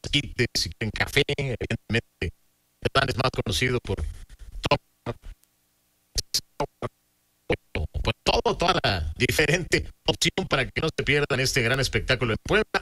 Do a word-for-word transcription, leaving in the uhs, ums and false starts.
quites, si quieren café, evidentemente. El plan es más conocido por tomar, pues todo, toda la diferente opción para que no se pierdan este gran espectáculo en Puebla.